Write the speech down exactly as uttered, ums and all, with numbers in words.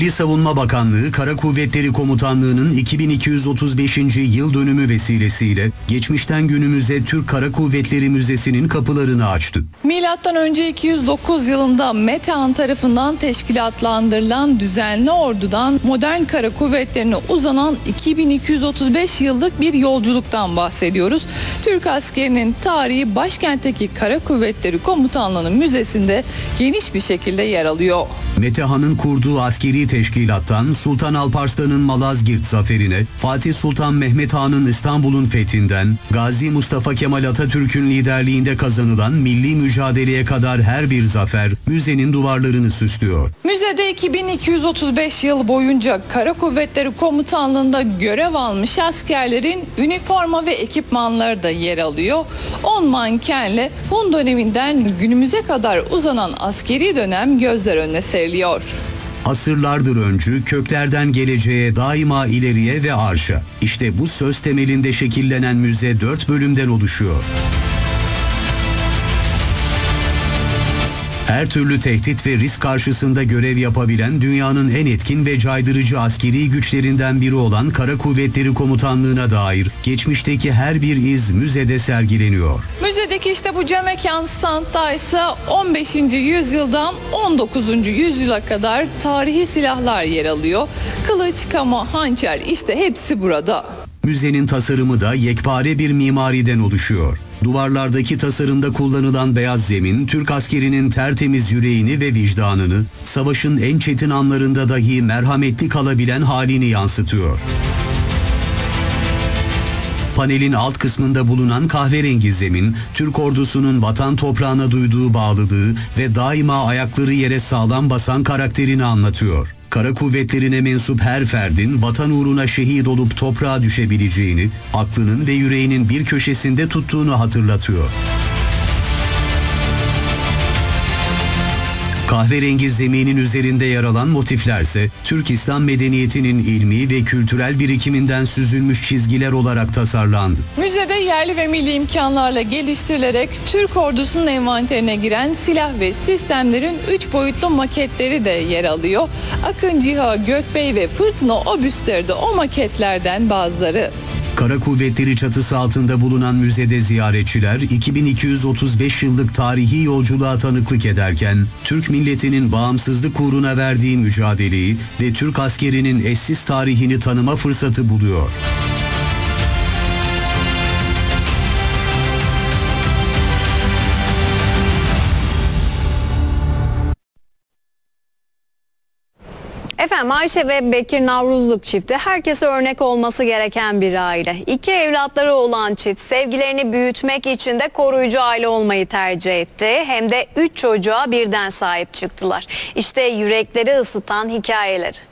Milli Savunma Bakanlığı Kara Kuvvetleri Komutanlığı'nın iki bin iki yüz otuz beşinci yıl dönümü vesilesiyle geçmişten günümüze Türk Kara Kuvvetleri Müzesi'nin kapılarını açtı. Milattan önce iki yüz dokuz yılında Metehan tarafından teşkilatlandırılan düzenli ordudan modern kara kuvvetlerine uzanan iki bin iki yüz otuz beş yıllık bir yolculuktan bahsediyoruz. Türk askerinin tarihi başkentteki Kara Kuvvetleri Komutanlığı'nın müzesinde geniş bir şekilde yer alıyor. Metehan'ın kurduğu askeri teşkilattan Sultan Alparslan'ın Malazgirt zaferine, Fatih Sultan Mehmet Han'ın İstanbul'un fethinden, Gazi Mustafa Kemal Atatürk'ün liderliğinde kazanılan milli mücadeleye kadar her bir zafer müzenin duvarlarını süslüyor. Müzede iki bin iki yüz otuz beş yıl boyunca Kara Kuvvetleri Komutanlığı'nda görev almış askerlerin üniforma ve ekipmanları da yer alıyor. on mankenle Hun döneminden günümüze kadar uzanan askeri dönem gözler önüne seriliyor. Asırlardır öncü, köklerden geleceğe, daima ileriye ve arşa. İşte bu söz temelinde şekillenen müze dört bölümden oluşuyor. Her türlü tehdit ve risk karşısında görev yapabilen dünyanın en etkin ve caydırıcı askeri güçlerinden biri olan Kara Kuvvetleri Komutanlığı'na dair geçmişteki her bir iz müzede sergileniyor. Müzedeki işte bu cam mekan standta ise on beşinci yüzyıldan on dokuzuncu yüzyıla kadar tarihi silahlar yer alıyor. Kılıç, kama, hançer işte hepsi burada. Müzenin tasarımı da yekpare bir mimariden oluşuyor. Duvarlardaki tasarımda kullanılan beyaz zemin, Türk askerinin tertemiz yüreğini ve vicdanını, savaşın en çetin anlarında dahi merhametli kalabilen halini yansıtıyor. Panelin alt kısmında bulunan kahverengi zemin, Türk ordusunun vatan toprağına duyduğu bağlılığı ve daima ayakları yere sağlam basan karakterini anlatıyor. Kara kuvvetlerine mensup her ferdin vatan uğruna şehit olup toprağa düşebileceğini, aklının ve yüreğinin bir köşesinde tuttuğunu hatırlatıyor. Kahverengi zeminin üzerinde yer alan motiflerse Türk İslam medeniyetinin ilmi ve kültürel birikiminden süzülmüş çizgiler olarak tasarlandı. Müzede yerli ve milli imkanlarla geliştirilerek Türk ordusunun envanterine giren silah ve sistemlerin üç boyutlu maketleri de yer alıyor. Akın Ciha, Gökbey ve Fırtına obüsleri de o maketlerden bazıları. Kara Kuvvetleri çatısı altında bulunan müzede ziyaretçiler iki bin iki yüz otuz beş yıllık tarihi yolculuğa tanıklık ederken Türk milletinin bağımsızlık uğruna verdiği mücadeleyi ve Türk askerinin eşsiz tarihini tanıma fırsatı buluyor. Efendim Ayşe ve Bekir Navruzluk çifti herkese örnek olması gereken bir aile. İki evlatları olan çift sevgilerini büyütmek için de koruyucu aile olmayı tercih etti. Hem de üç çocuğa birden sahip çıktılar. İşte yürekleri ısıtan hikayeleri.